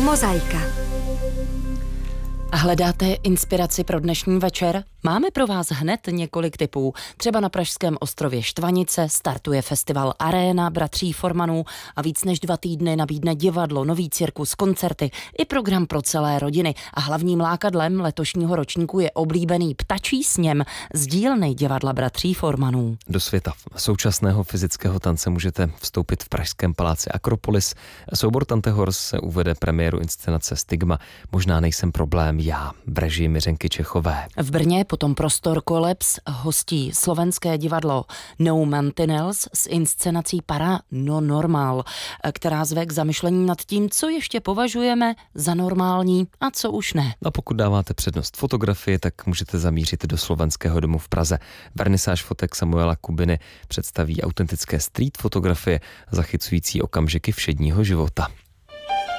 Mozaika. A hledáte inspiraci pro dnešní večer? Máme pro vás hned několik tipů. Třeba na pražském ostrově Štvanice startuje festival Aréna bratří Formanů a víc než 2 týdny nabídne divadlo, nový cirkus, koncerty i program pro celé rodiny. A hlavním lákadlem letošního ročníku je oblíbený Ptačí sněm z dílny divadla bratří Formanů. Do světa současného fyzického tance můžete vstoupit v pražském paláci Akropolis. Soubor Tante Horse uvede premiéru inscenace Stigma. Možná nejsem problém já v režii Miřenky Čechové. V Brně potom prostor Koleps hostí slovenské divadlo No Mantinels s inscenací Paranormal, která zve k zamyšlení nad tím, co ještě považujeme za normální a co už ne. A pokud dáváte přednost fotografii, tak můžete zamířit do Slovenského domu v Praze. Vernisáž fotek Samuela Kubiny představí autentické street fotografie zachycující okamžiky všedního života.